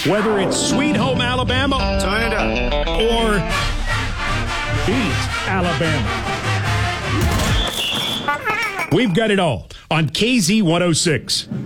Whether it's Sweet Home Alabama, Turn it up, or Beat Alabama, we've got it all on KZ 106.